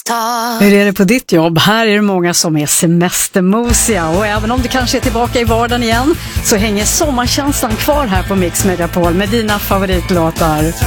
Hur är det på ditt jobb? Här är det många som är semestermosiga, och även om du kanske är tillbaka i vardagen igen så hänger sommarkänslan kvar här på Mix Megapol med dina favoritlåtar.